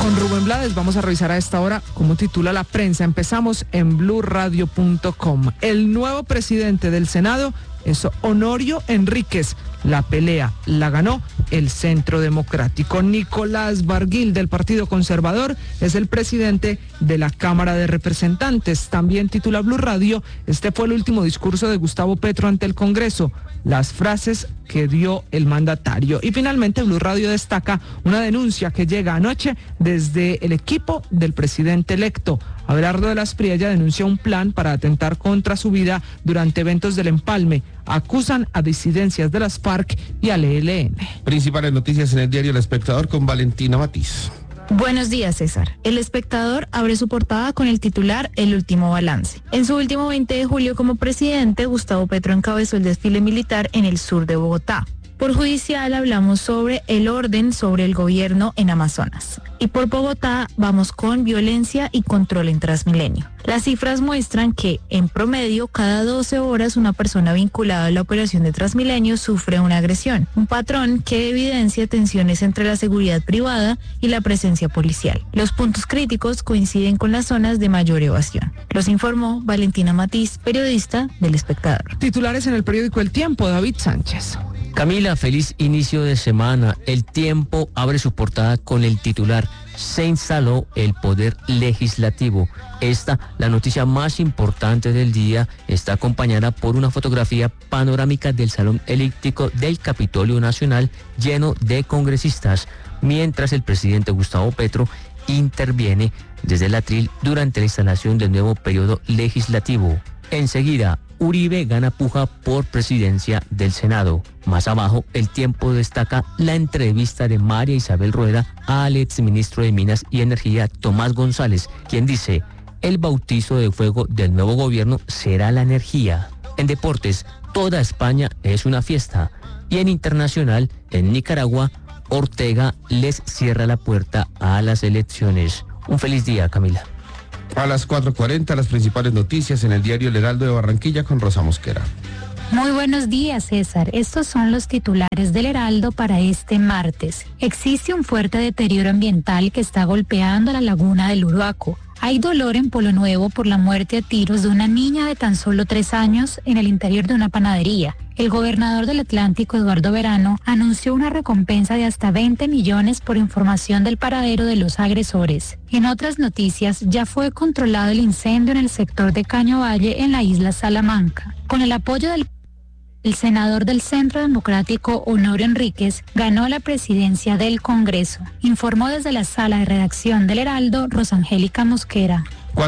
Con Rubén Blades vamos a revisar a esta hora cómo titula la prensa. Empezamos en blurradio.com. El nuevo presidente del Senado es Honorio Enríquez. La pelea la ganó el Centro Democrático. Nicolás Barguil, del Partido Conservador, es el presidente de la Cámara de Representantes. También titula Blue Radio: este fue el último discurso de Gustavo Petro ante el Congreso, las frases que dio el mandatario. Y finalmente Blue Radio destaca una denuncia que llega anoche desde el equipo del presidente electo. Abelardo de la Espriella denuncia un plan para atentar contra su vida durante eventos del Empalme. Acusan a disidencias de las FARC y al ELN. Principales noticias en el diario El Espectador con Valentina Matiz. Buenos días, César. El Espectador abre su portada con el titular El último balance. En su último 20 de julio como presidente, Gustavo Petro encabezó el desfile militar en el sur de Bogotá. Por judicial hablamos sobre el orden sobre el gobierno en Amazonas. Y por Bogotá vamos con violencia y control en Transmilenio. Las cifras muestran que, en promedio, cada 12 horas una persona vinculada a la operación de Transmilenio sufre una agresión. Un patrón que evidencia tensiones entre la seguridad privada y la presencia policial. Los puntos críticos coinciden con las zonas de mayor evasión. Los informó Valentina Matiz, periodista del Espectador. Titulares en el periódico El Tiempo, David Sánchez. Camila, feliz inicio de semana. El Tiempo abre su portada con el titular: se instaló el poder legislativo. Esta, la noticia más importante del día, está acompañada por una fotografía panorámica del Salón Elíptico del Capitolio Nacional lleno de congresistas, mientras el presidente Gustavo Petro interviene desde el atril durante la instalación del nuevo periodo legislativo. Enseguida, Uribe gana puja por presidencia del Senado. Más abajo, El Tiempo destaca la entrevista de María Isabel Rueda al exministro de Minas y Energía, Tomás González, quien dice: el bautizo de fuego del nuevo gobierno será la energía. En deportes, toda España es una fiesta. Y en internacional, en Nicaragua, Ortega les cierra la puerta a las elecciones. Un feliz día, Camila. A las 4:40, las principales noticias en el diario El Heraldo de Barranquilla con Rosa Mosquera. Muy buenos días, César. Estos son los titulares del Heraldo para este martes. Existe un fuerte deterioro ambiental que está golpeando la laguna del Uruaco. Hay dolor en Polo Nuevo por la muerte a tiros de una niña de tan solo 3 años en el interior de una panadería. El gobernador del Atlántico, Eduardo Verano, anunció una recompensa de hasta 20 millones por información del paradero de los agresores. En otras noticias, ya fue controlado el incendio en el sector de Caño Valle en la isla Salamanca. Con el apoyo del senador del Centro Democrático, Honorio Enríquez, ganó la presidencia del Congreso. Informó desde la sala de redacción del Heraldo, Rosangélica Mosquera.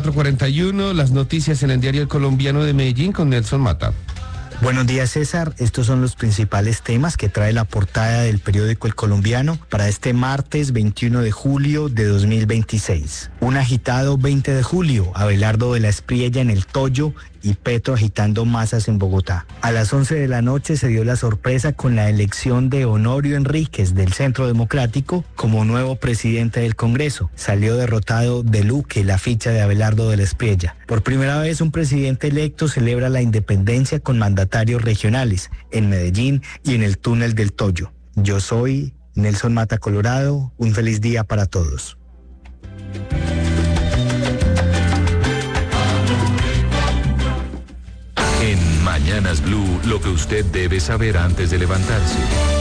4:41, las noticias en el diario El Colombiano de Medellín con Nelson Mata. Buenos días, César. Estos son los principales temas que trae la portada del periódico El Colombiano para este martes 21 de julio de 2026. Un agitado 20 de julio, Abelardo de la Espriella en el Toyo y Petro agitando masas en Bogotá. A las 11 de la noche se dio la sorpresa con la elección de Honorio Enríquez del Centro Democrático como nuevo presidente del Congreso. Salió derrotado de Luque, la ficha de Abelardo de la Espriella. Por primera vez un presidente electo celebra la independencia con mandatarios regionales en Medellín y en el túnel del Toyo. Yo soy Nelson Mata, Colorado. Un feliz día para todos. En Mañanas Blue, lo que usted debe saber antes de levantarse.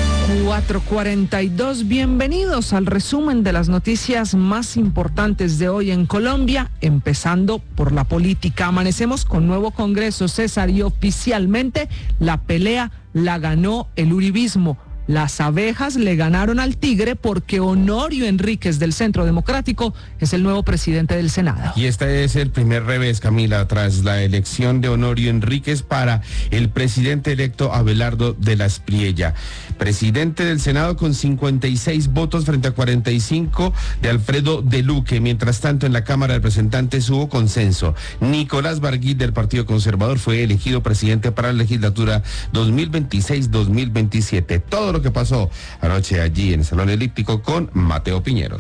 4:42, bienvenidos al resumen de las noticias más importantes de hoy en Colombia, empezando por la política. Amanecemos con nuevo Congreso, César, y oficialmente la pelea la ganó el uribismo. Las abejas le ganaron al tigre porque Honorio Enríquez del Centro Democrático es el nuevo presidente del Senado. Y este es el primer revés, Camila, tras la elección de Honorio Enríquez para el presidente electo Abelardo de la Espriella. Presidente del Senado con 56 votos frente a 45 de Alfredo de Luque. Mientras tanto, en la Cámara de Representantes hubo consenso. Nicolás Barguil del Partido Conservador fue elegido presidente para la legislatura 2026-2027. Todo lo que pasó anoche allí en el Salón Elíptico con Mateo Piñeros.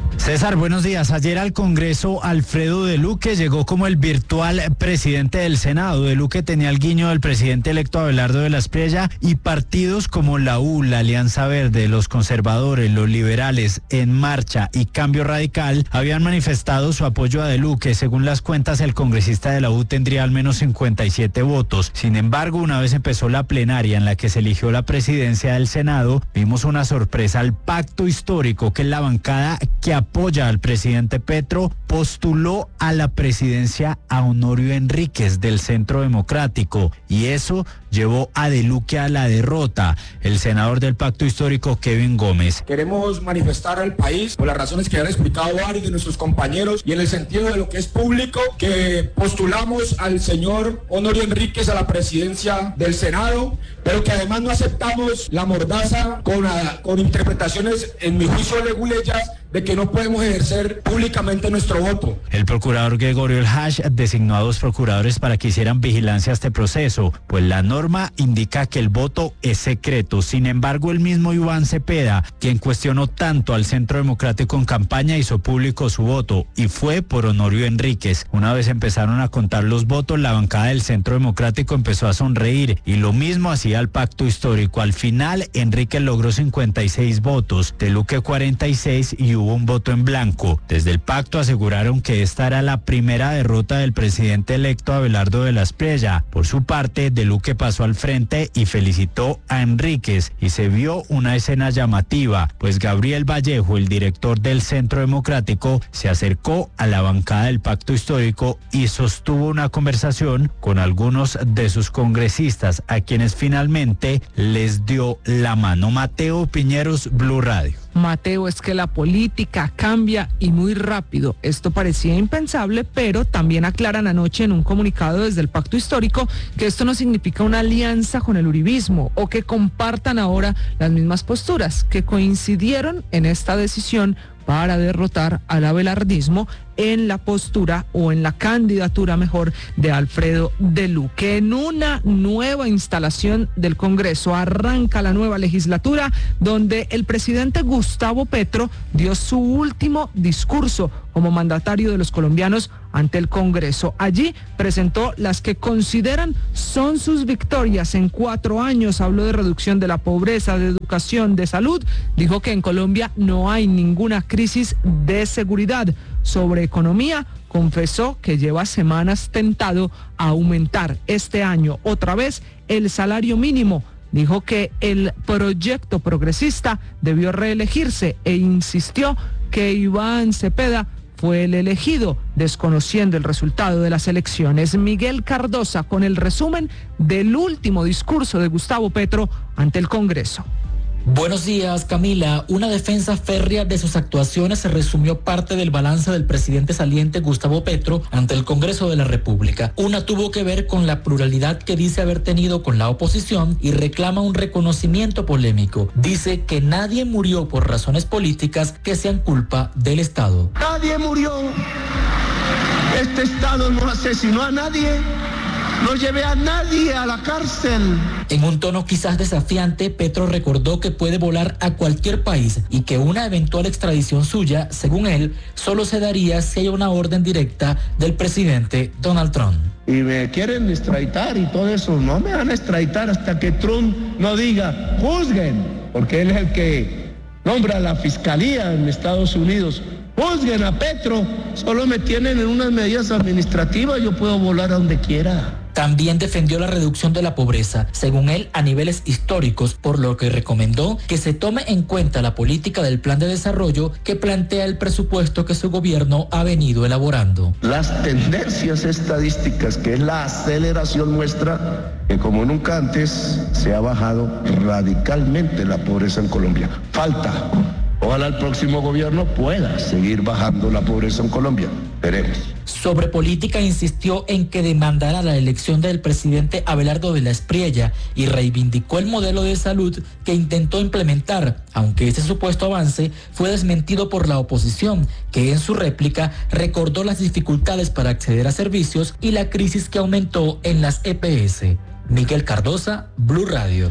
César, buenos días. Ayer al Congreso, Alfredo de Luque llegó como el virtual presidente del Senado. De Luque tenía el guiño del presidente electo Abelardo de la Espriella y partidos como la U, la Alianza Verde, los conservadores, los liberales, En Marcha y Cambio Radical habían manifestado su apoyo a de Luque. Según las cuentas, el congresista de la U tendría al menos 57 votos. Sin embargo, una vez empezó la plenaria en la que se eligió la presidencia del Senado, vimos una sorpresa. El pacto histórico, que es la bancada que apoya al presidente Petro, postuló a la presidencia a Honorio Enríquez del Centro Democrático, y eso llevó a de Luque a la derrota. El senador del pacto histórico, Kevin Gómez. Queremos manifestar al país, por las razones que ya han explicado varios de nuestros compañeros, y en el sentido de lo que es público, que postulamos al señor Honorio Enríquez a la presidencia del Senado, pero que además no aceptamos la mordaza con interpretaciones, en mi juicio, leguleyas, de que no podemos ejercer públicamente nuestro voto. El procurador Gregorio El Hash designó a 2 procuradores para que hicieran vigilancia a este proceso, pues la norma indica que el voto es secreto. Sin embargo, el mismo Iván Cepeda, quien cuestionó tanto al Centro Democrático en campaña, hizo público su voto y fue por Honorio Enríquez. Una vez empezaron a contar los votos, la bancada del Centro Democrático empezó a sonreír, y lo mismo hacía el pacto histórico. Al final, Enríquez logró 56 votos, de Luque 46 y hubo un voto en blanco. Desde el pacto aseguraron que esta era la primera derrota del presidente electo Abelardo de la Espriella. Por su parte, de Luque pasó al frente y felicitó a Enríquez, y se vio una escena llamativa, pues Gabriel Vallejo, el director del Centro Democrático, se acercó a la bancada del pacto histórico y sostuvo una conversación con algunos de sus congresistas, a quienes finalmente les dio la mano. Mateo Piñeros, Blue Radio. Mateo, es que la política cambia y muy rápido. Esto parecía impensable, pero también aclaran anoche en un comunicado desde el Pacto Histórico que esto no significa una alianza con el uribismo o que compartan ahora las mismas posturas, que coincidieron en esta decisión para derrotar al abelardismo en la postura o en la candidatura mejor de Alfredo de Luque. En una nueva instalación del Congreso arranca la nueva legislatura, donde el presidente Gustavo Petro dio su último discurso como mandatario de los colombianos ante el Congreso. Allí presentó las que consideran son sus victorias en 4 años. Habló de reducción de la pobreza, de educación, de salud. Dijo que en Colombia no hay ninguna crisis de seguridad. Sobre economía, confesó que lleva semanas tentado a aumentar este año otra vez el salario mínimo. Dijo que el proyecto progresista debió reelegirse e insistió que Iván Cepeda fue el elegido, desconociendo el resultado de las elecciones. Miguel Cardosa con el resumen del último discurso de Gustavo Petro ante el Congreso. Buenos días, Camila. Una defensa férrea de sus actuaciones se resumió parte del balance del presidente saliente Gustavo Petro ante el Congreso de la República. Una tuvo que ver con la pluralidad que dice haber tenido con la oposición y reclama un reconocimiento polémico. Dice que nadie murió por razones políticas que sean culpa del Estado. Nadie murió. Este Estado no asesinó a nadie. No llevé a nadie a la cárcel. En un tono quizás desafiante, Petro recordó que puede volar a cualquier país y que una eventual extradición suya, según él, solo se daría si hay una orden directa del presidente Donald Trump. Y me quieren extraditar y todo eso. No me van a extraditar hasta que Trump no diga, juzguen, porque él es el que nombra la fiscalía en Estados Unidos. Juzguen a Petro, solo me tienen en unas medidas administrativas, yo puedo volar a donde quiera. También defendió la reducción de la pobreza, según él, a niveles históricos, por lo que recomendó que se tome en cuenta la política del plan de desarrollo que plantea el presupuesto que su gobierno ha venido elaborando. Las tendencias estadísticas, que es la aceleración, muestra que como nunca antes se ha bajado radicalmente la pobreza en Colombia. Falta. Ojalá el próximo gobierno pueda seguir bajando la pobreza en Colombia. Veremos. Sobre política insistió en que demandará la elección del presidente Abelardo de la Espriella y reivindicó el modelo de salud que intentó implementar, aunque este supuesto avance fue desmentido por la oposición, que en su réplica recordó las dificultades para acceder a servicios y la crisis que aumentó en las EPS. Miguel Cardosa, Blue Radio.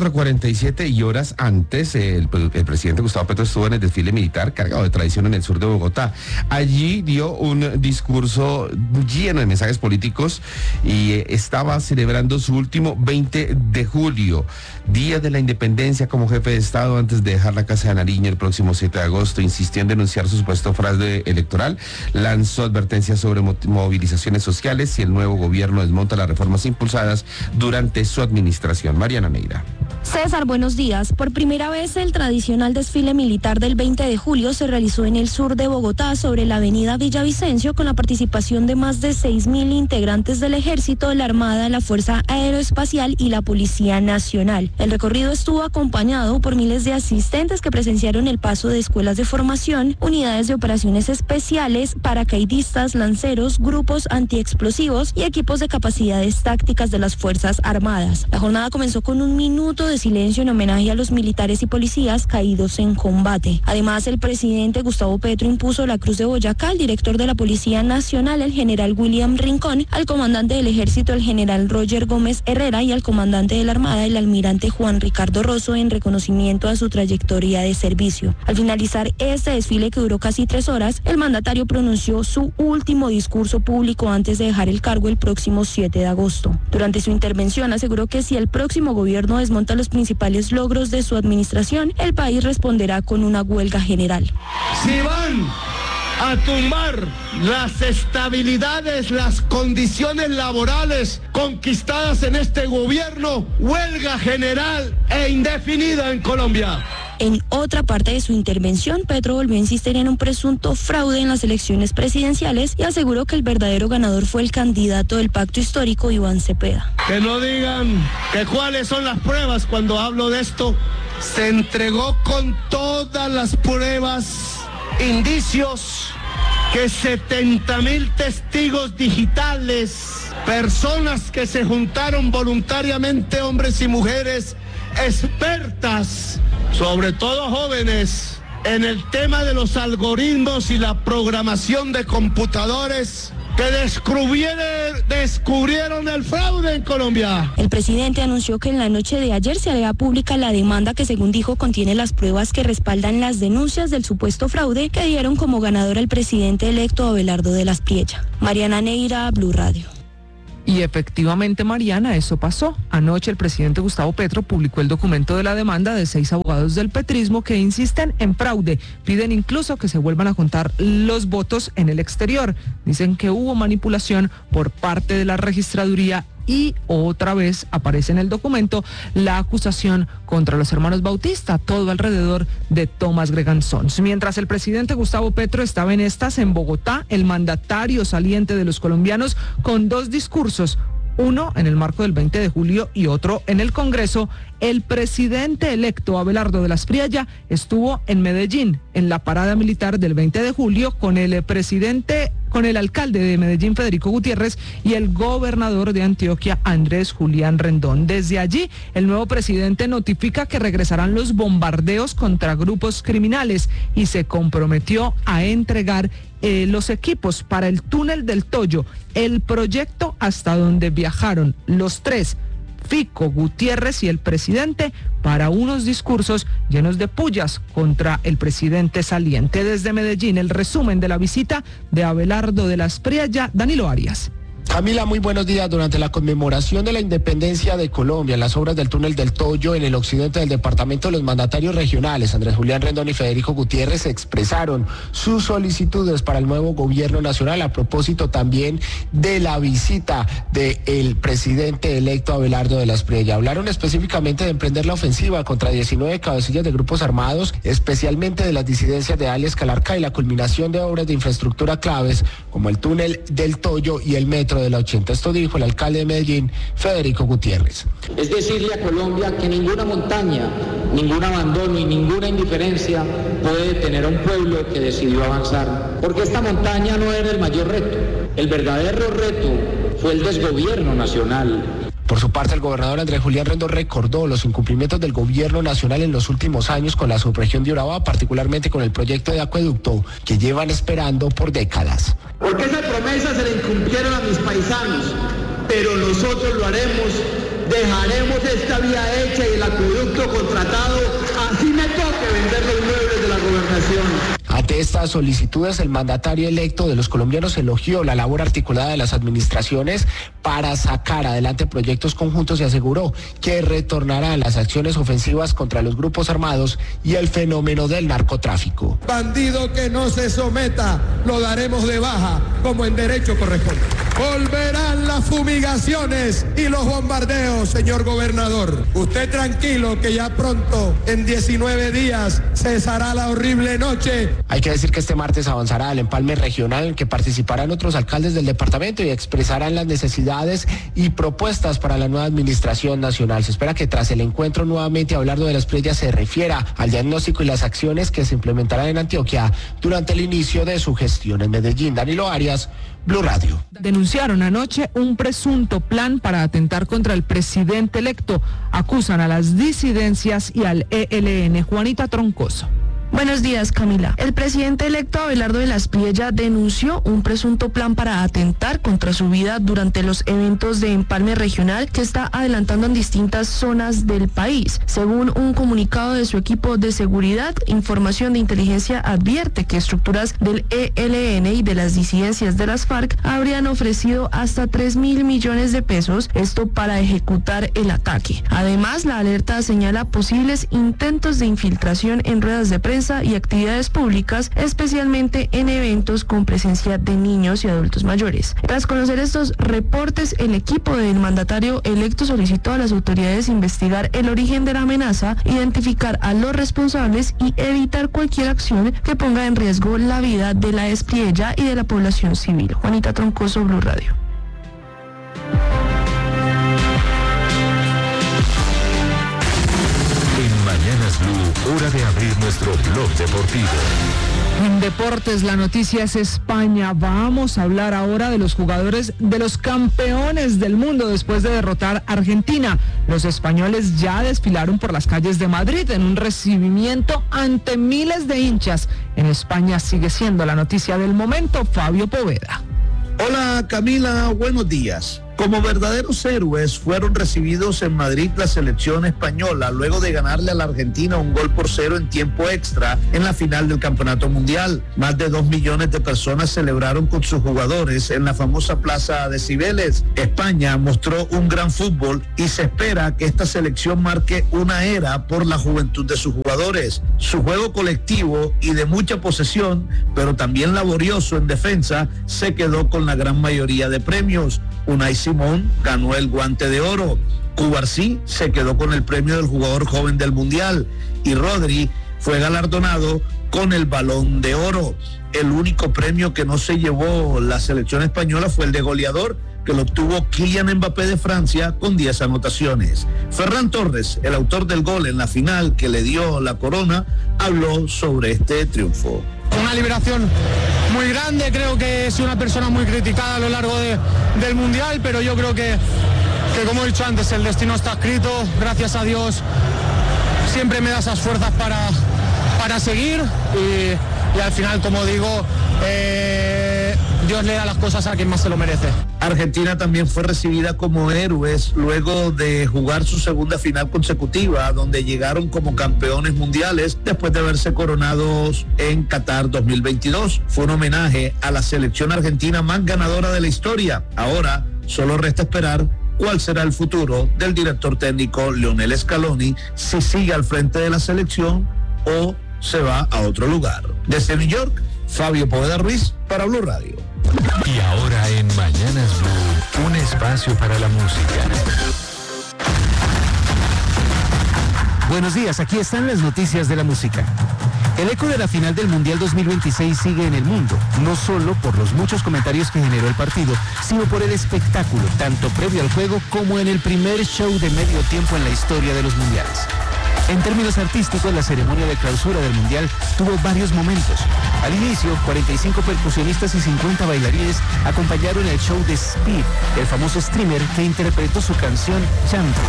4:47 y horas antes, el presidente Gustavo Petro estuvo en el desfile militar cargado de tradición en el sur de Bogotá. Allí dio un discurso lleno de mensajes políticos y estaba celebrando su último 20 de julio, Día de la Independencia, como jefe de Estado antes de dejar la Casa de Nariño el próximo 7 de agosto. Insistió en denunciar su supuesto fraude electoral, lanzó advertencias sobre movilizaciones sociales si el nuevo gobierno desmonta las reformas impulsadas durante su administración. Mariana Neira. César, buenos días. Por primera vez el tradicional desfile militar del 20 de julio se realizó en el sur de Bogotá, sobre la avenida Villavicencio, con la participación de más de 6.000 integrantes del Ejército, de la Armada, la Fuerza Aeroespacial y la Policía Nacional. El recorrido estuvo acompañado por miles de asistentes que presenciaron el paso de escuelas de formación, unidades de operaciones especiales, paracaidistas, lanceros, grupos antiexplosivos y equipos de capacidades tácticas de las Fuerzas Armadas. La jornada comenzó con un minuto de silencio en homenaje a los militares y policías caídos en combate. Además, el presidente Gustavo Petro impuso la Cruz de Boyacá al director de la Policía Nacional, el general William Rincón, al comandante del Ejército, el general Roger Gómez Herrera, y al comandante de la Armada, el almirante Juan Ricardo Rosso, en reconocimiento a su trayectoria de servicio. Al finalizar este desfile, que duró casi 3 horas, el mandatario pronunció su último discurso público antes de dejar el cargo el próximo 7 de agosto. Durante su intervención aseguró que si el próximo gobierno desmonta los principales logros de su administración, el país responderá con una huelga general. Si van a tumbar las estabilidades, las condiciones laborales conquistadas en este gobierno, huelga general e indefinida en Colombia. En otra parte de su intervención, Petro volvió a insistir en un presunto fraude en las elecciones presidenciales y aseguró que el verdadero ganador fue el candidato del pacto histórico, Iván Cepeda. Que no digan que cuáles son las pruebas cuando hablo de esto. Se entregó con todas las pruebas, indicios, que 70,000 testigos digitales, personas que se juntaron voluntariamente, hombres y mujeres, expertas, sobre todo jóvenes, en el tema de los algoritmos y la programación de computadores, que descubrieron el fraude en Colombia. El presidente anunció que en la noche de ayer se hará pública la demanda que, según dijo, contiene las pruebas que respaldan las denuncias del supuesto fraude que dieron como ganador al presidente electo Abelardo de la Espriella. Mariana Neira, Blue Radio. Y efectivamente, Mariana, eso pasó. Anoche el presidente Gustavo Petro publicó el documento de la demanda de 6 abogados del petrismo que insisten en fraude. Piden incluso que se vuelvan a contar los votos en el exterior. Dicen que hubo manipulación por parte de la registraduría y otra vez aparece en el documento la acusación contra los hermanos Bautista, todo alrededor de Tomás Gregan Sons. Mientras el presidente Gustavo Petro estaba en estas en Bogotá, el mandatario saliente de los colombianos, con 2 discursos, uno en el marco del 20 de julio y otro en el Congreso, el presidente electo Abelardo de la Espriella estuvo en Medellín, en la parada militar del 20 de julio, con el alcalde de Medellín, Federico Gutiérrez, y el gobernador de Antioquia, Andrés Julián Rendón. Desde allí, el nuevo presidente notifica que regresarán los bombardeos contra grupos criminales y se comprometió a entregar los equipos para el túnel del Toyo, el proyecto hasta donde viajaron los 3, Fico, Gutiérrez y el presidente, para unos discursos llenos de pullas contra el presidente saliente. Desde Medellín, el resumen de la visita de Abelardo de la Espriella, Danilo Arias. Camila, muy buenos días. Durante la conmemoración de la independencia de Colombia, en las obras del túnel del Toyo, en el occidente del departamento, los mandatarios regionales, Andrés Julián Rendón y Federico Gutiérrez, expresaron sus solicitudes para el nuevo gobierno nacional, a propósito también de la visita del presidente electo Abelardo de la Espriella. Hablaron específicamente de emprender la ofensiva contra 19 cabecillas de grupos armados, especialmente de las disidencias de alias Calarca, y la culminación de obras de infraestructura claves como el túnel del Toyo y el metro de la 80. Esto dijo el alcalde de Medellín, Federico Gutiérrez. Es decirle a Colombia que ninguna montaña, ningún abandono y ninguna indiferencia puede detener a un pueblo que decidió avanzar. Porque esta montaña no era el mayor reto. El verdadero reto fue el desgobierno nacional. Por su parte, el gobernador Andrés Julián Rendón recordó los incumplimientos del gobierno nacional en los últimos años con la subregión de Urabá, particularmente con el proyecto de acueducto que llevan esperando por décadas. Porque esas promesas se le incumplieron a mis paisanos, pero nosotros lo haremos dejaremos esta vía hecha y el acueducto contratado, así me toque vender los muebles de la gobernación. Ante estas solicitudes, el mandatario electo de los colombianos elogió la labor articulada de las administraciones para sacar adelante proyectos conjuntos y aseguró que retornarán las acciones ofensivas contra los grupos armados y el fenómeno del narcotráfico. Bandido que no se someta, lo daremos de baja, como en derecho corresponde. Volverán las fumigaciones y los bombardeos, señor gobernador. Usted tranquilo que ya pronto, en 19 días, cesará la horrible noche. Hay que decir que este martes avanzará el empalme regional en que participarán otros alcaldes del departamento y expresarán las necesidades y propuestas para la nueva administración nacional. Se espera que tras el encuentro nuevamente Abelardo de la Espriella se refiera al diagnóstico y las acciones que se implementarán en Antioquia durante el inicio de su gestión en Medellín. Danilo Arias, Blue Radio. Denunciaron anoche un presunto plan para atentar contra el presidente electo. Acusan a las disidencias y al ELN. Juanita Troncoso. Buenos días, Camila. El presidente electo Abelardo de la Espriella denunció un presunto plan para atentar contra su vida durante los eventos de empalme regional que está adelantando en distintas zonas del país. Según un comunicado de su equipo de seguridad, Información de Inteligencia advierte que estructuras del ELN y de las disidencias de las FARC habrían ofrecido hasta 3.000 millones de pesos, esto para ejecutar el ataque. Además, la alerta señala posibles intentos de infiltración en ruedas de prensa y actividades públicas, especialmente en eventos con presencia de niños y adultos mayores. Tras conocer estos reportes, el equipo del mandatario electo solicitó a las autoridades investigar el origen de la amenaza, identificar a los responsables y evitar cualquier acción que ponga en riesgo la vida de la Espriella y de la población civil. Juanita Troncoso, Blue Radio. Mañanas Blue, hora de abrir nuestro blog deportivo. En deportes, la noticia es España. Vamos a hablar ahora de los jugadores, de los campeones del mundo después de derrotar a Argentina. Los españoles ya desfilaron por las calles de Madrid en un recibimiento ante miles de hinchas. En España sigue siendo la noticia del momento. Fabio Poveda. Hola Camila, buenos días. Como verdaderos héroes fueron recibidos en Madrid la selección española luego de ganarle a la Argentina 1-0 en tiempo extra en la final del Campeonato Mundial. Más de 2 millones de personas celebraron con sus jugadores en la famosa Plaza de Cibeles. España mostró un gran fútbol y se espera que esta selección marque una era por la juventud de sus jugadores. Su juego colectivo y de mucha posesión, pero también laborioso en defensa, se quedó con la gran mayoría de premios. Unai Simón ganó el Guante de Oro, Cubarsí se quedó con el premio del jugador joven del Mundial y Rodri fue galardonado con el Balón de Oro. El único premio que no se llevó la selección española fue el de goleador, que lo obtuvo Kylian Mbappé de Francia con 10 anotaciones. Ferran Torres, el autor del gol en la final que le dio la corona, habló sobre este triunfo. Una liberación muy grande, creo que es una persona muy criticada a lo largo del Mundial, pero yo creo que como he dicho antes, el destino está escrito, gracias a Dios siempre me da esas fuerzas para seguir y al final, como digo, Dios le da las cosas a quien más se lo merece. Argentina también fue recibida como héroes luego de jugar su segunda final consecutiva, donde llegaron como campeones mundiales después de haberse coronados en Qatar 2022. Fue un homenaje a la selección argentina más ganadora de la historia. Ahora solo resta esperar cuál será el futuro del director técnico Lionel Scaloni, si sigue al frente de la selección o se va a otro lugar. Desde New York, Fabio Poveda Ruiz para Blue Radio. Y ahora en Mañanas Blue, un espacio para la música. Buenos días, aquí están las noticias de la música. El eco de la final del Mundial 2026 sigue en el mundo, no solo por los muchos comentarios que generó el partido, sino por el espectáculo, tanto previo al juego como en el primer show de medio tiempo en la historia de los mundiales. En términos artísticos, la ceremonia de clausura del Mundial tuvo varios momentos. Al inicio, 45 percusionistas y 50 bailarines acompañaron el show de Speed, el famoso streamer que interpretó su canción Champions.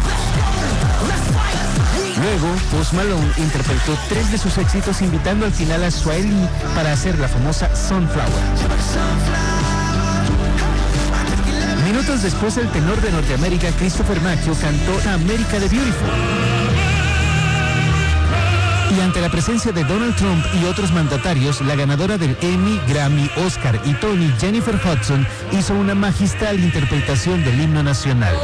Luego, Post Malone interpretó 3 de sus éxitos, invitando al final a Swahili para hacer la famosa Sunflower. Minutos después, el tenor de Norteamérica, Christopher Macchio, cantó America the Beautiful. Y ante la presencia de Donald Trump y otros mandatarios, la ganadora del Emmy, Grammy, Oscar y Tony, Jennifer Hudson, hizo una magistral interpretación del himno nacional.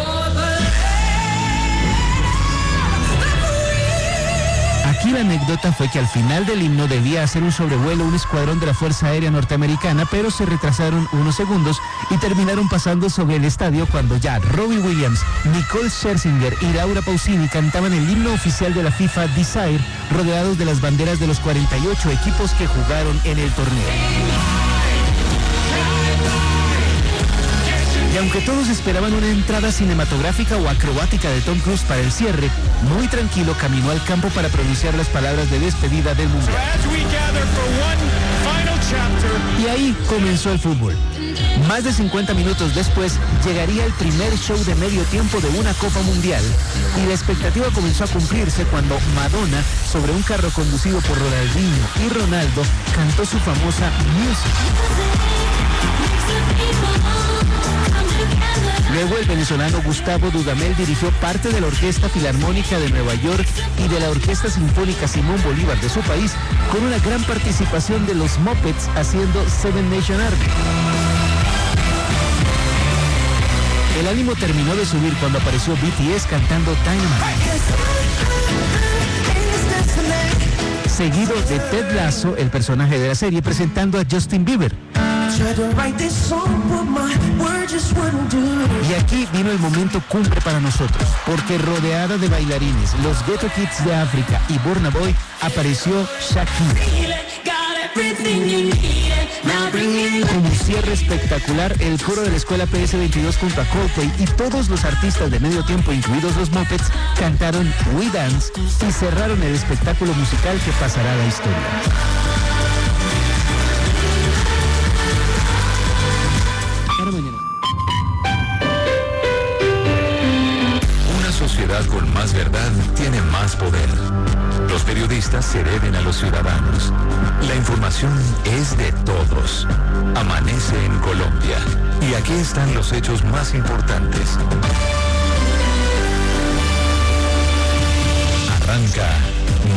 Aquí la anécdota fue que al final del himno debía hacer un sobrevuelo un escuadrón de la Fuerza Aérea Norteamericana, pero se retrasaron unos segundos y terminaron pasando sobre el estadio cuando ya Robbie Williams, Nicole Scherzinger y Laura Pausini cantaban el himno oficial de la FIFA Desire, rodeados de las banderas de los 48 equipos que jugaron en el torneo. Y aunque todos esperaban una entrada cinematográfica o acrobática de Tom Cruise para el cierre, muy tranquilo caminó al campo para pronunciar las palabras de despedida del Mundial. Y ahí comenzó el fútbol. Más de 50 minutos después, llegaría el primer show de medio tiempo de una Copa Mundial. Y la expectativa comenzó a cumplirse cuando Madonna, sobre un carro conducido por Ronaldinho y Ronaldo, cantó su famosa Music. Luego el venezolano Gustavo Dudamel dirigió parte de la Orquesta Filarmónica de Nueva York y de la Orquesta Sinfónica Simón Bolívar de su país, con una gran participación de los Muppets haciendo Seven Nation Army. El ánimo terminó de subir cuando apareció BTS cantando Dynamite. Seguido de Ted Lasso, el personaje de la serie, presentando a Justin Bieber. Y aquí vino el momento cumbre para nosotros, porque rodeada de bailarines, los Ghetto Kids de África y Burna Boy, apareció Shakira. Como cierre espectacular, el coro de la escuela PS22 junto a Coldplay y todos los artistas de medio tiempo, incluidos los Muppets, cantaron We Dance y cerraron el espectáculo musical que pasará a la historia. Una sociedad con más verdad tiene más poder. Los periodistas se deben a los ciudadanos. La información es de todos. Amanece en Colombia. Y aquí están los hechos más importantes.